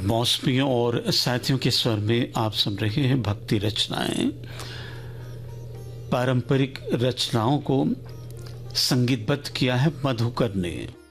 मौसमी और साथियों के स्वर में आप सुन रहे हैं भक्ति रचनाएं। पारंपरिक रचनाओं को संगीतबद्ध किया है मधुकर ने।